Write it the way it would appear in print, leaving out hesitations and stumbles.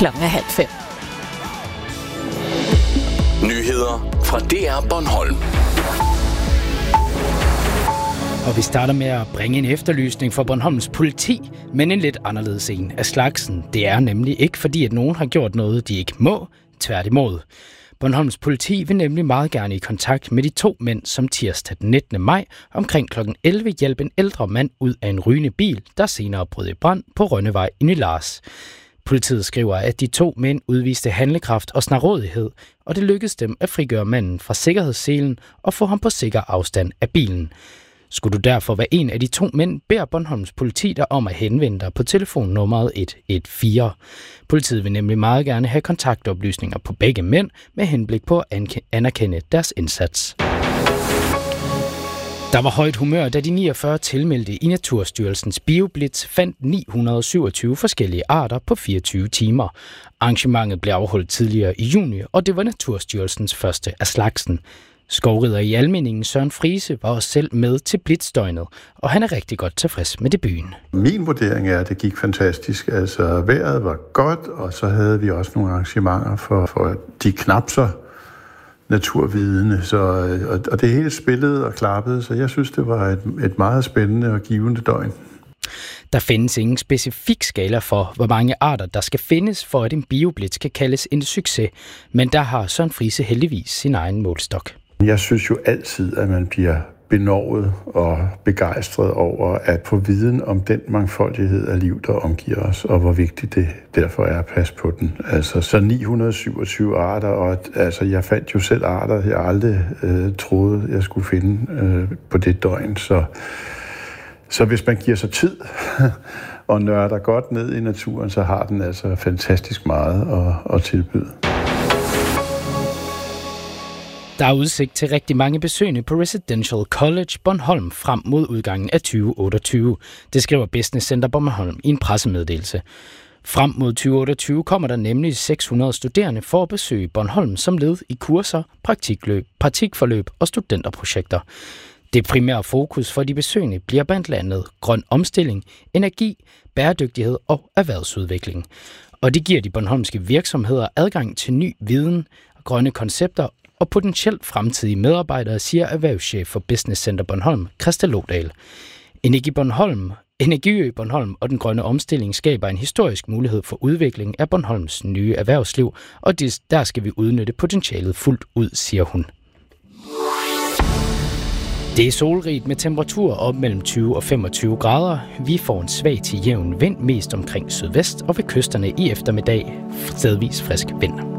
4:30. Nyheder fra DR Bornholm. Og vi starter med at bringe en efterlysning for Bornholms politi, men en lidt anderledes en af slagsen. Det er nemlig ikke fordi, at nogen har gjort noget, de ikke må, tværtimod. Bornholms politi vil nemlig meget gerne i kontakt med de 2 mænd, som tirsdag den 19. maj omkring kl. 11 hjalp en ældre mand ud af en rygende bil, der senere brød i brand på Rønnevej i Nylars. Politiet skriver, at de 2 mænd udviste handlekraft og snarrådighed, og det lykkedes dem at frigøre manden fra sikkerhedsselen og få ham på sikker afstand af bilen. Skulle du derfor være en af de 2 mænd, beder Bornholms politi dig om at henvende dig på telefonnummeret 114. Politiet vil nemlig meget gerne have kontaktoplysninger på begge mænd med henblik på at anerkende deres indsats. Der var højt humør, da de 49 tilmeldte i Naturstyrelsens BioBlitz fandt 927 forskellige arter på 24 timer. Arrangementet blev afholdt tidligere i juni, og det var Naturstyrelsens første af slagsen. Skovrider i Almindingen Søren Friese var også selv med til Blitzdøgnet, og han er rigtig godt tilfreds med debuten. Min vurdering er, at det gik fantastisk. Altså, vejret var godt, og så havde vi også nogle arrangementer for de knap så naturvidende. Og det hele spillede og klappede, så jeg synes, det var et meget spændende og givende døgn. Der findes ingen specifik skala for, hvor mange arter der skal findes, for at en BioBlitz kan kaldes en succes, men der har Søren Friise heldigvis sin egen målstok. Jeg synes jo altid, at man bliver benovet og begejstret over at få viden om den mangfoldighed af liv, der omgiver os, og hvor vigtigt det derfor er at passe på den. Altså, så 927 arter, og altså, jeg fandt jo selv arter, jeg aldrig troede, jeg skulle finde på det døgn. Så hvis man giver sig tid og nørder godt ned i naturen, så har den altså fantastisk meget at tilbyde. Der er udsigt til rigtig mange besøgende på Residential College Bornholm frem mod udgangen af 2028. Det skriver Business Center Bornholm i en pressemeddelelse. Frem mod 2028 kommer der nemlig 600 studerende for at besøge Bornholm som led i kurser, praktikforløb og studenterprojekter. Det primære fokus for de besøgende bliver blandt andet grøn omstilling, energi, bæredygtighed og erhvervsudvikling. Og det giver de bornholmske virksomheder adgang til ny viden, grønne koncepter og potentielt fremtidige medarbejdere, siger erhvervschef for Business Center Bornholm, Christa Lodal. Energiø Bornholm og den grønne omstilling skaber en historisk mulighed for udvikling af Bornholms nye erhvervsliv, og der skal vi udnytte potentialet fuldt ud, siger hun. Det er solrigt med temperaturer op mellem 20 og 25 grader. Vi får en svag til jævn vind, mest omkring sydvest, og ved kysterne i eftermiddag stedvis frisk vind.